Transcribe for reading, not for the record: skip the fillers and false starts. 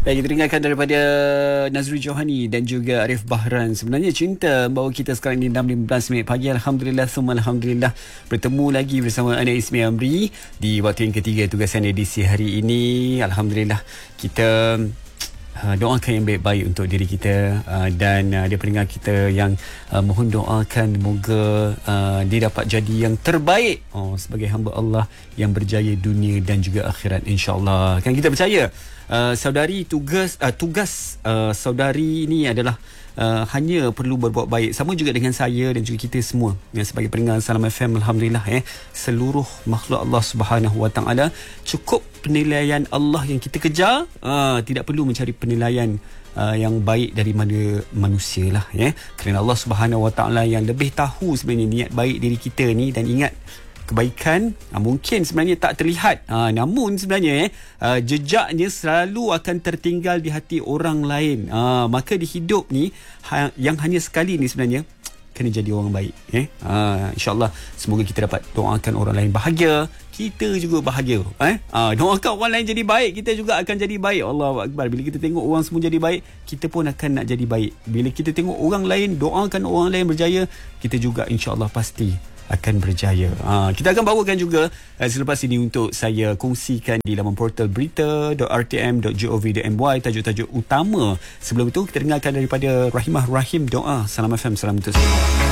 Baik, kita dengarkan daripada Nazri Johani dan juga Arif Bahran. Sebenarnya cinta membawa kita sekarang ni 6.15 minit pagi. Alhamdulillah, summa alhamdulillah. Bertemu lagi bersama Ana Ismi Amri di waktu yang ketiga tugasan edisi hari ini. Alhamdulillah, kita doakan yang baik-baik untuk diri kita dan dia pendengar kita yang mohon doakan moga dia dapat jadi yang terbaik sebagai hamba Allah yang berjaya dunia dan juga akhirat, insya-Allah. Kan kita percaya saudari tugas saudari ini adalah hanya perlu berbuat baik, sama juga dengan saya dan juga kita semua yang sebagai pendengar Salam FM. Alhamdulillah, seluruh makhluk Allah Subhanahu Wa Taala, cukup penilaian Allah yang kita kejar, tidak perlu mencari penilaian yang baik dari mana manusia lah, kerana Allah Subhanahu Wa Taala yang lebih tahu sebenarnya niat baik diri kita ni. Dan ingat, kebaikan mungkin sebenarnya tak terlihat, namun sebenarnya jejaknya selalu akan tertinggal di hati orang lain. Maka di hidup ni yang hanya sekali ni sebenarnya kena jadi orang baik. InsyaAllah semoga kita dapat doakan orang lain bahagia, kita juga bahagia. Doakan orang lain jadi baik, kita juga akan jadi baik. Allahu Akbar. Bila kita tengok orang semua jadi baik, kita pun akan nak jadi baik. Bila kita tengok orang lain, doakan orang lain berjaya, kita juga insyaAllah pasti akan berjaya. Kita akan bawakan juga selepas ini untuk saya kongsikan di laman portal berita.rtm.gov.my tajuk-tajuk utama. Sebelum itu kita dengarkan daripada Rahimah Rahim doa. Salam FM, salam untuk semua.